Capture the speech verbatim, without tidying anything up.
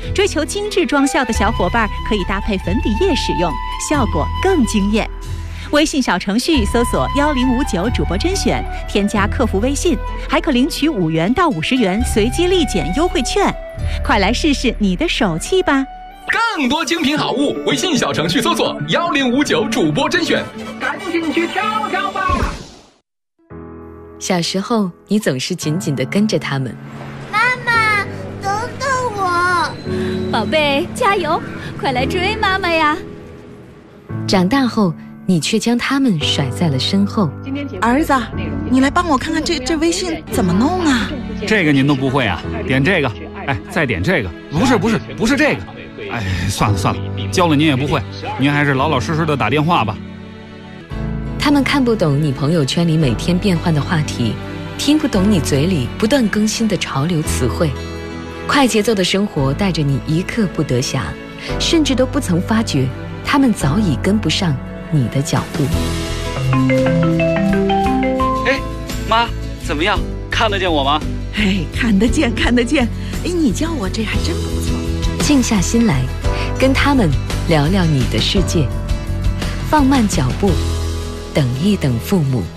追求精致妆效的小伙伴可以搭配粉底液使用，效果更惊艳。微信小程序搜索幺零五九主播甄选，添加客服微信，还可领取五元到五十元随机立减优惠券。快来试试你的手气吧！ 更多精品好物，微信小程序搜索幺零五九主播甄选，赶紧去挑挑吧！ 小时候，你总是紧紧地跟着他们。 妈妈，等等我！ 宝贝，加油，快来追妈妈呀！ 长大后，你却将他们甩在了身后。 儿子，你来帮我看看这这微信怎么弄啊？ 这个您都不会啊？点这个，哎，再点这个，不是不是不是这个，哎，算了算了，教了您也不会，您还是老老实实的打电话吧。 他们看不懂你朋友圈里每天变换的话题，听不懂你嘴里不断更新的潮流词汇。快节奏的生活带着你一刻不得暇，甚至都不曾发觉，他们早已跟不上你的脚步。 哎，妈，怎么样？看得见我吗？ 哎，看得见，看得见。哎，你叫我这还真不错。 静下心来，跟他们聊聊你的世界，放慢脚步，等一等父母。